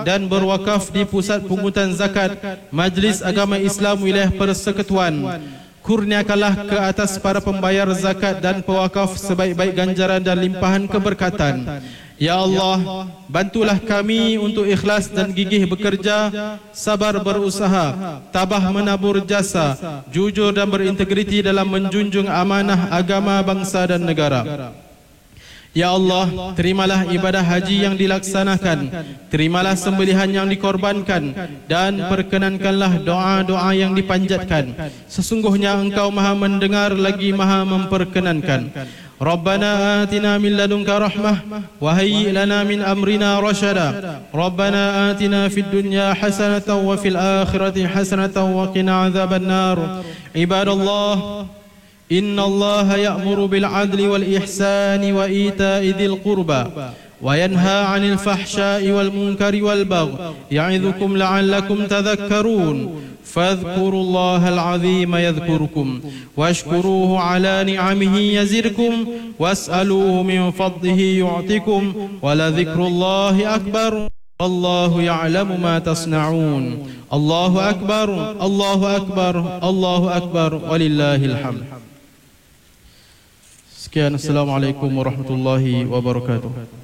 dan berwakaf di Pusat Pungutan Zakat Majlis Agama Islam Wilayah Persekutuan. Kurniakanlah ke atas para pembayar zakat dan pewakaf sebaik-baik ganjaran dan limpahan keberkatan. Ya Allah, bantulah kami untuk ikhlas dan gigih bekerja, sabar berusaha, tabah menabur jasa, jujur dan berintegriti dalam menjunjung amanah agama, bangsa dan negara. Ya Allah, terimalah ibadah haji yang dilaksanakan, terimalah sembelihan yang dikorbankan, dan perkenankanlah doa-doa yang dipanjatkan. Sesungguhnya Engkau Maha mendengar lagi Maha memperkenankan. Rabbana atina min ladunka rahmah wa hayyi' lana min amrina rashada. Rabbana atina fid dunya hasanatan wa fil akhirati hasanatan wa qina adzaban nar. Ibadallah, إن الله يأمر بالعدل والإحسان وإيتاء ذي القربى وينهى عن الفحشاء والمنكر والبغي يعظكم لعلكم تذكرون فاذكروا الله العظيم يذكركم واشكروه على نعمه يزدكم واسألوه من فضله يعطكم ولذكر الله أكبر والله يعلم ما تصنعون الله أكبر الله أكبر الله أكبر ولله الحمد. Sekian, assalamualaikum warahmatullahi wabarakatuh.